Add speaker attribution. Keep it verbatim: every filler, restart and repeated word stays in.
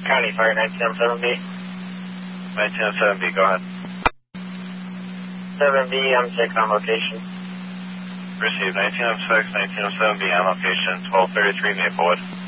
Speaker 1: County Fire nineteen oh seven B.
Speaker 2: nineteen oh seven B, go ahead.
Speaker 1: seven B, I'm six on location.
Speaker 2: Received nineteen oh six, nineteen oh seven B on location, twelve thirty-three Maplewood.